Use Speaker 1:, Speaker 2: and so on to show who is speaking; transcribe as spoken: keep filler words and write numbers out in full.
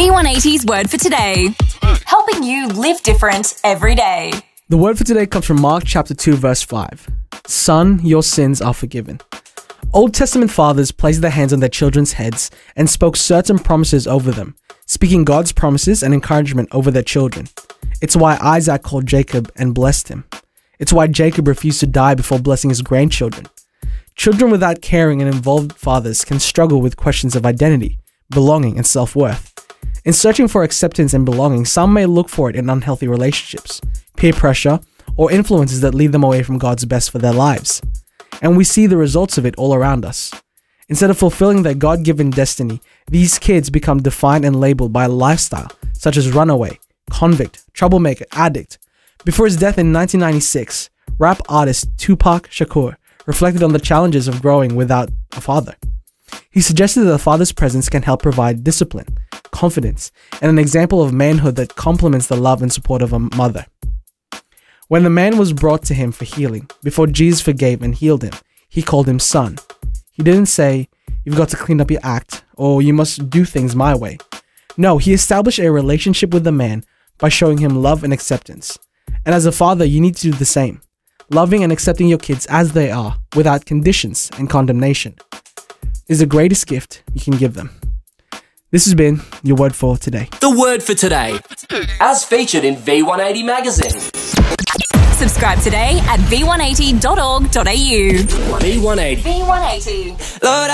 Speaker 1: V one eighty's Word for Today, helping you live different every day.
Speaker 2: The word for today comes from Mark chapter two, verse five. Son, your sins are forgiven. Old Testament fathers placed their hands on their children's heads and spoke certain promises over them, speaking God's promises and encouragement over their children. It's why Isaac called Jacob and blessed him. It's why Jacob refused to die before blessing his grandchildren. Children without caring and involved fathers can struggle with questions of identity, belonging, and self-worth. In searching for acceptance and belonging, some may look for it in unhealthy relationships, peer pressure, or influences that lead them away from God's best for their lives. And we see the results of it all around us. Instead of fulfilling their God-given destiny, these kids become defined and labeled by a lifestyle such as runaway, convict, troublemaker, addict. Before his death in nineteen ninety-six, rap artist Tupac Shakur reflected on the challenges of growing without a father. He suggested that a father's presence can help provide discipline, confidence, and an example of manhood that complements the love and support of a mother. When the man was brought to him for healing, before Jesus forgave and healed him, he called him son. He didn't say, "You've got to clean up your act," or "You must do things my way." No, he established a relationship with the man by showing him love and acceptance. And as a father, you need to do the same, loving and accepting your kids as they are, without conditions and condemnation, is the greatest gift you can give them. This has been your word for today.
Speaker 3: The word for today, as featured in V one eighty magazine.
Speaker 1: Subscribe today at v one eighty dot org dot a u.
Speaker 3: V one eighty.
Speaker 1: V one eighty.
Speaker 3: Lord,